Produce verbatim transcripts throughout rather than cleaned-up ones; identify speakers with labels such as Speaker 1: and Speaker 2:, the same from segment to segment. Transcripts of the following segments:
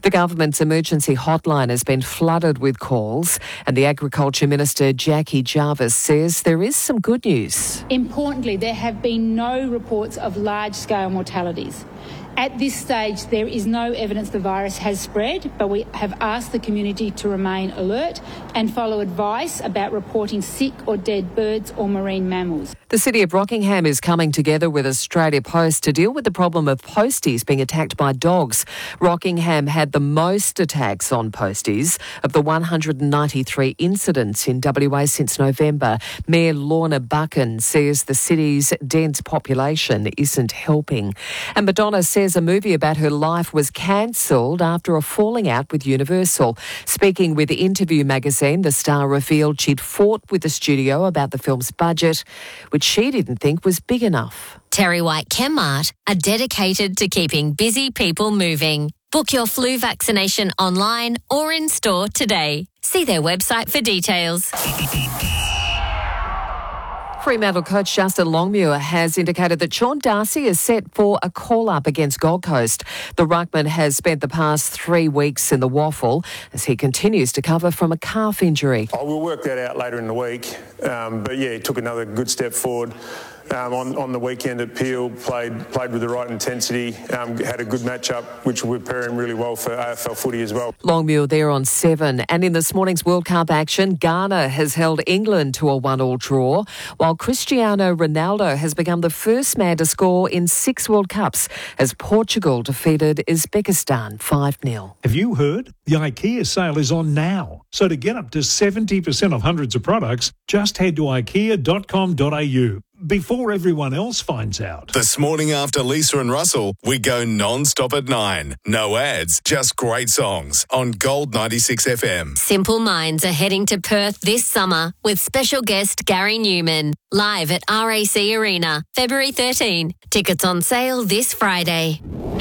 Speaker 1: The government's emergency hotline has been flooded with calls, and the Agriculture Minister Jackie Jarvis says there is some good news.
Speaker 2: Importantly, there have been no reports of large-scale mortalities. At this stage, there is no evidence the virus has spread, but we have asked the community to remain alert and follow advice about reporting sick or dead birds or marine mammals.
Speaker 1: The City of Rockingham is coming together with Australia Post to deal with the problem of posties being attacked by dogs. Rockingham had the most attacks on posties of the one hundred ninety-three incidents in W A since November. Mayor Lorna Buchan says the city's dense population isn't helping. And Madonna says a movie about her life was cancelled after a falling out with Universal. Speaking with Interview magazine, the star revealed she'd fought with the studio about the film's budget, which she didn't think was big enough.
Speaker 3: Terry White Chemmart are dedicated to keeping busy people moving. Book your flu vaccination online or in store today. See their website for details.
Speaker 1: Fremantle coach Justin Longmuir has indicated that Sean Darcy is set for a call-up against Gold Coast. The ruckman has spent the past three weeks in the waffle as he continues to cover from a calf injury.
Speaker 4: Oh, we'll work that out later in the week. Um, but, yeah, he took another good step forward. Um, on, on the weekend at Peel, played played with the right intensity, um, had a good matchup, which will prepare him really well for A F L footy as well.
Speaker 1: Longmuir there on seven. And in this morning's World Cup action, Ghana has held England to a one-all draw, while Cristiano Ronaldo has become the first man to score in six World Cups as Portugal defeated Uzbekistan five nil.
Speaker 5: Have you heard? The IKEA sale is on now. So to get up to seventy percent off hundreds of products, just head to ikea dot com dot a u. Before everyone else finds out.
Speaker 6: This morning after Lisa and Russell, we go non-stop at nine. No ads, just great songs on Gold ninety-six F M.
Speaker 3: Simple Minds are heading to Perth this summer with special guest Gary Newman, live at R A C Arena, February thirteenth. Tickets on sale this Friday.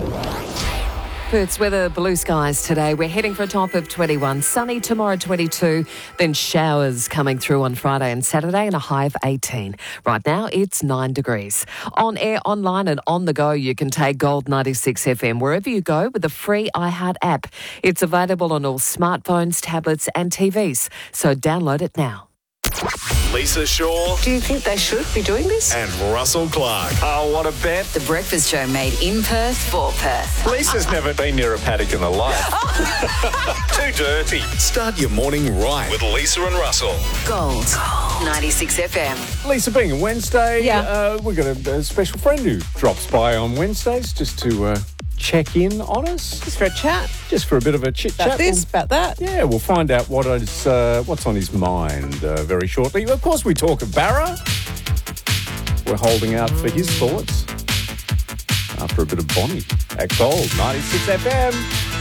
Speaker 1: Perth's weather, blue skies today. We're heading for a top of twenty-one. Sunny tomorrow, twenty-two. Then showers coming through on Friday and Saturday and a high of eighteen. Right now, it's nine degrees. On air, online and on the go, you can take Gold ninety-six F M wherever you go with the free iHeart app. It's available on all smartphones, tablets and T Vs. So download it now.
Speaker 6: Lisa Shaw.
Speaker 7: Do you think they should be doing this?
Speaker 6: And Russell Clark.
Speaker 8: Oh, what a bet.
Speaker 7: The Breakfast Show made in Perth for Perth.
Speaker 8: Lisa's never been near a paddock in her life. Too dirty.
Speaker 6: Start your morning right with Lisa and Russell.
Speaker 7: Gold ninety-six F M.
Speaker 8: Lisa, being a Wednesday,
Speaker 1: Yeah.
Speaker 8: uh, we've got a, a special friend who drops by on Wednesdays just to uh, check in on us.
Speaker 9: Just for a chat.
Speaker 8: Just for a bit of a chit-chat.
Speaker 9: About this,
Speaker 8: We'll-
Speaker 9: about that.
Speaker 8: Yeah, we'll find out what is, uh, what's on his mind uh, very shortly. Of course, we talk of Barra. We're holding out for his thoughts after a bit of Bonnie at Gold ninety-six F M.